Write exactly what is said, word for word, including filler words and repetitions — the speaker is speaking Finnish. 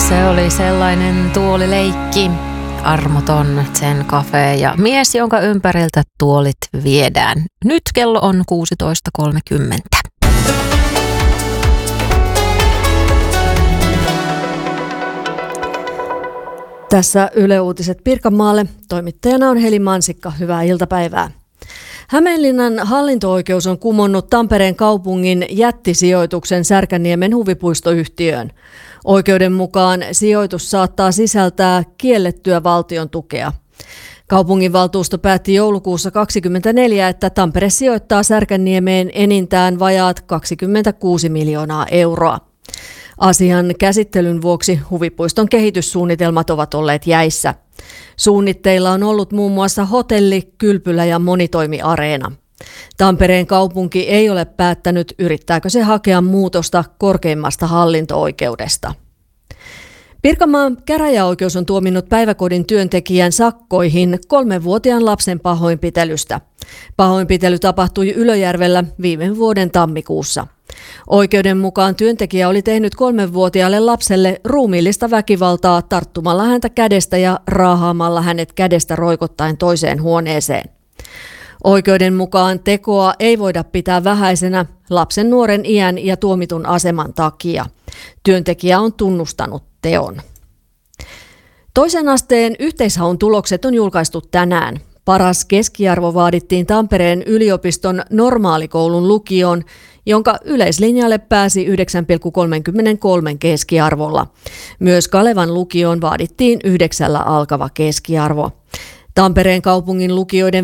Se oli sellainen tuolileikki, armoton Zen Cafe ja mies, jonka ympäriltä tuolit viedään. Nyt kello on kuusitoista kolmekymmentä. Tässä Yle Uutiset Pirkanmaalle. Toimittajana on Heli Mansikka. Hyvää iltapäivää. Hämeenlinnan hallinto-oikeus on kumonnut Tampereen kaupungin jättisijoituksen Särkänniemen huvipuistoyhtiöön. Oikeuden mukaan sijoitus saattaa sisältää kiellettyä valtion tukea. Kaupunginvaltuusto päätti joulukuussa kaksikymmentäneljä, että Tampere sijoittaa Särkänniemeen enintään vajaat kaksikymmentäkuusi miljoonaa euroa. Asian käsittelyn vuoksi huvipuiston kehityssuunnitelmat ovat olleet jäissä. Suunnitteilla on ollut muun muassa hotelli, kylpylä ja monitoimiareena. Tampereen kaupunki ei ole päättänyt, yrittääkö se hakea muutosta korkeimmasta hallinto-oikeudesta. Pirkanmaan käräjäoikeus on tuominnut päiväkodin työntekijän sakkoihin kolmenvuotiaan lapsen pahoinpitelystä. Pahoinpitely tapahtui Ylöjärvellä viime vuoden tammikuussa. Oikeuden mukaan työntekijä oli tehnyt kolmenvuotiaalle lapselle ruumiillista väkivaltaa tarttumalla häntä kädestä ja raahaamalla hänet kädestä roikottaen toiseen huoneeseen. Oikeuden mukaan tekoa ei voida pitää vähäisenä lapsen nuoren iän ja tuomitun aseman takia. Työntekijä on tunnustanut teon. Toisen asteen yhteishaun tulokset on julkaistu tänään. Paras keskiarvo vaadittiin Tampereen yliopiston normaalikoulun lukioon, jonka yleislinjalle pääsi yhdeksän pilkku kolmekymmentäkolme keskiarvolla. Myös Kalevan lukioon vaadittiin yhdeksällä alkava keskiarvo. Tampereen kaupungin lukioiden